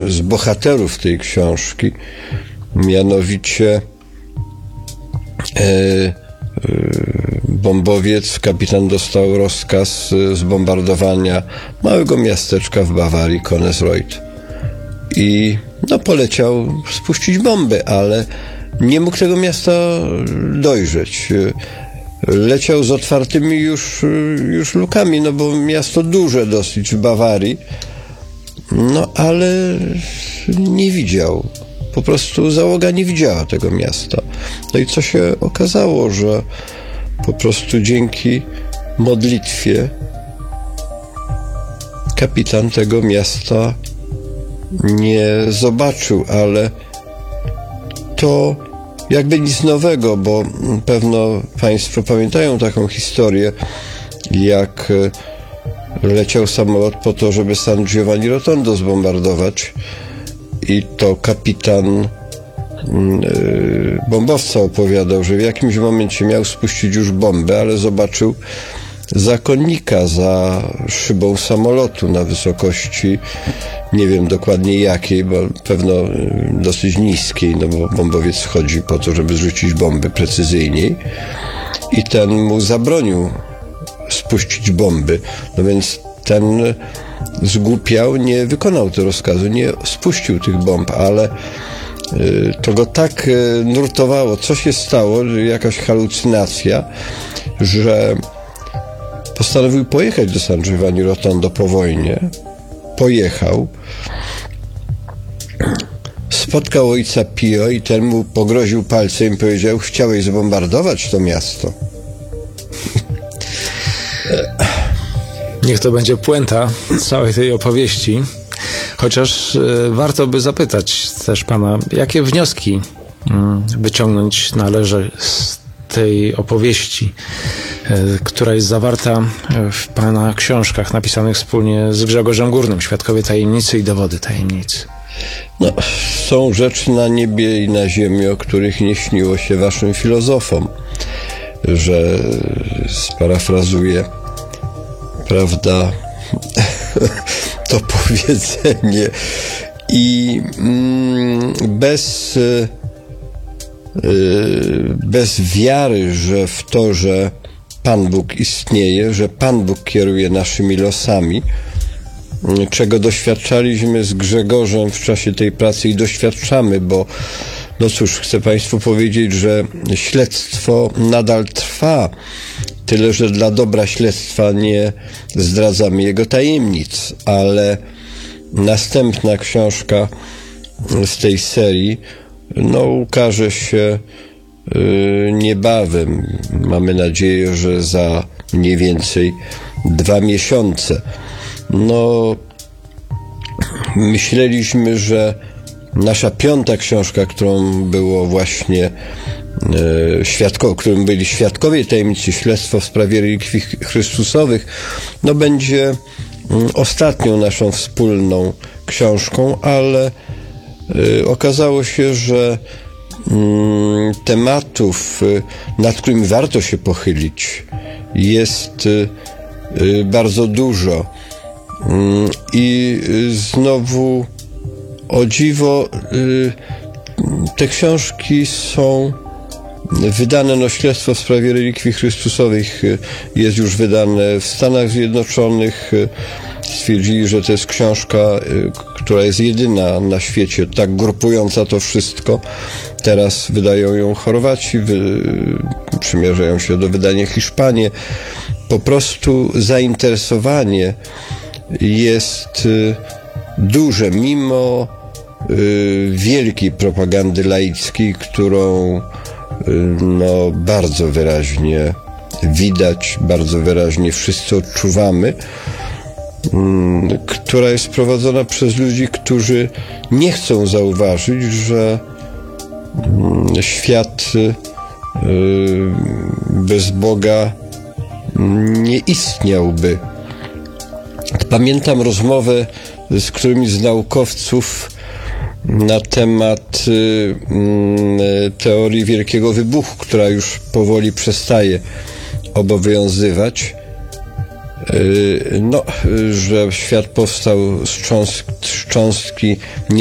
z bohaterów tej książki, mianowicie bombowiec, kapitan dostał rozkaz zbombardowania małego miasteczka w Bawarii, Konnesreuth. I poleciał spuścić bomby, ale nie mógł tego miasta dojrzeć. Leciał z otwartymi już lukami, bo miasto duże dosyć w Bawarii, ale nie widział. Po prostu załoga nie widziała tego miasta. No i co się okazało, że po prostu dzięki modlitwie kapitan tego miasta nie zobaczył, ale to jakby nic nowego, bo pewno Państwo pamiętają taką historię, jak leciał samolot po to, żeby San Giovanni Rotondo zbombardować i to kapitan bombowca opowiadał, że w jakimś momencie miał spuścić już bombę, ale zobaczył zakonnika za szybą samolotu na wysokości, nie wiem dokładnie jakiej, bo pewno dosyć niskiej, bo bombowiec chodzi po to, żeby zrzucić bomby precyzyjniej, i ten mu zabronił spuścić bomby. No więc ten zgłupiał, nie wykonał tego rozkazu, nie spuścił tych bomb, ale to go tak nurtowało, co się stało, jakaś halucynacja, że postanowił pojechać do San Giovanni Rotondo po wojnie. Pojechał, spotkał ojca Pio i ten mu pogroził palcem i powiedział: chciałeś zbombardować to miasto. Niech to będzie puenta całej tej opowieści. Chociaż warto by zapytać też pana, jakie wnioski wyciągnąć należy z tej opowieści, która jest zawarta w pana książkach napisanych wspólnie z Grzegorzem Górnym, Świadkowie Tajemnicy i Dowody Tajemnicy. Są rzeczy na niebie i na ziemi, o których nie śniło się waszym filozofom, że sparafrazuję, prawda, to powiedzenie. I bez wiary, że w to, że Pan Bóg istnieje, że Pan Bóg kieruje naszymi losami, czego doświadczaliśmy z Grzegorzem w czasie tej pracy i doświadczamy, bo cóż, chcę Państwu powiedzieć, że śledztwo nadal trwa, tyle że dla dobra śledztwa nie zdradzamy jego tajemnic, ale następna książka z tej serii ukaże się niebawem. Mamy nadzieję, że za mniej więcej 2 miesiące. Myśleliśmy, że nasza 5. książka, którą było właśnie którym byli Świadkowie Tajemnicy, Śledztwo w sprawie relikwii chrystusowych, będzie ostatnią naszą wspólną książką, ale okazało się, że tematów, nad którymi warto się pochylić, jest bardzo dużo. I znowu, o dziwo, te książki są wydane, Śledztwo w sprawie relikwii chrystusowych jest już wydane w Stanach Zjednoczonych. Stwierdzili, że to jest książka, która jest jedyna na świecie, tak grupująca to wszystko. Teraz wydają ją Chorwaci, przymierzają się do wydania Hiszpanie. Po prostu zainteresowanie jest duże, mimo wielkiej propagandy laickiej, którą bardzo wyraźnie widać, bardzo wyraźnie wszyscy odczuwamy, która jest prowadzona przez ludzi, którzy nie chcą zauważyć, że świat bez Boga nie istniałby. Pamiętam rozmowę z którymiś z naukowców na temat teorii Wielkiego Wybuchu, która już powoli przestaje obowiązywać, że świat powstał z cząstki